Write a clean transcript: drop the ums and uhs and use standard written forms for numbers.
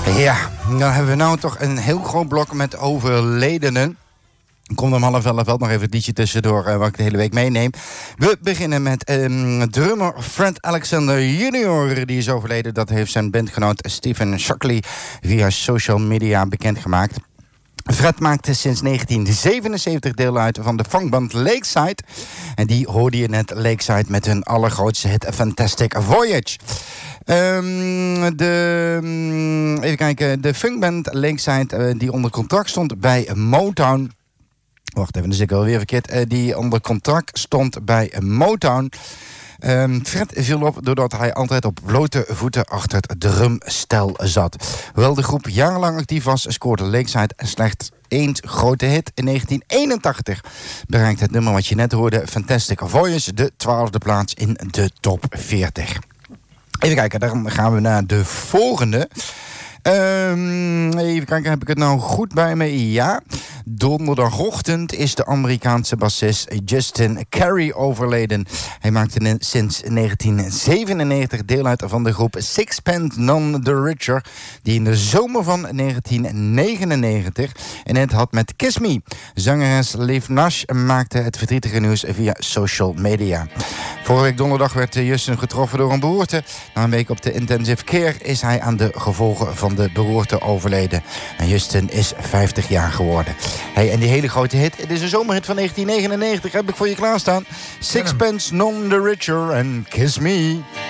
Ja, dan hebben we nou toch een heel groot blok met overledenen. Ik kom om 10:30 nog even het liedje tussendoor wat ik de hele week meeneem. We beginnen met drummer Fred Alexander Jr. Die is overleden. Dat heeft zijn bandgenoot Stephen Shockley via social media bekendgemaakt. Fred maakte sinds 1977 deel uit van de funkband Lakeside. En die hoorde je net, Lakeside, met hun allergrootste hit Fantastic Voyage. Even kijken, de funkband Lakeside die onder contract stond bij Motown. Wacht even, dus ik alweer verkeerd. Die onder contract stond bij Motown. Fred viel op doordat hij altijd op blote voeten achter het drumstel zat. Hoewel de groep jarenlang actief was, scoorde Lakeside slechts één grote hit. In 1981 bereikte het nummer wat je net hoorde, Fantastic Voyage, de 12e plaats in de top 40. Even kijken, dan gaan we naar de volgende. Even kijken, heb ik het nou goed bij me? Ja. Donderdagochtend is de Amerikaanse bassist Justin Carey overleden. Hij maakte sinds 1997 deel uit van de groep Sixpence None the Richer, die in de zomer van 1999 een hit had met Kiss Me. Zangeres Liv Nash maakte het verdrietige nieuws via social media. Vorige week donderdag werd Justin getroffen door een beroerte. Na een week op de intensive care is hij aan de gevolgen van de beroerte overleden. En Justin is 50 jaar geworden. Hey, en die hele grote hit, het is een zomerhit van 1999, heb ik voor je klaarstaan. Sixpence None the Richer en Kiss Me.